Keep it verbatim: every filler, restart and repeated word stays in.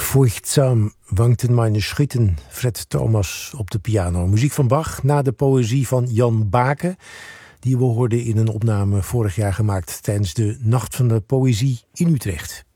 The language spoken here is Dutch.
Furchtsam wankten meine Schritten, Fred Thomas op de piano. Muziek van Bach na de poëzie van Jan Baken, die we hoorden in een opname vorig jaar gemaakt tijdens de Nacht van de Poëzie in Utrecht.